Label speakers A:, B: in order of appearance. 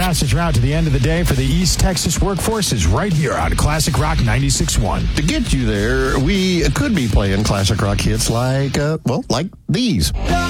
A: fastest route to the end of the day for the East Texas workforce is right here on Classic Rock 96.1.
B: To get you there, we could be playing classic rock hits like these.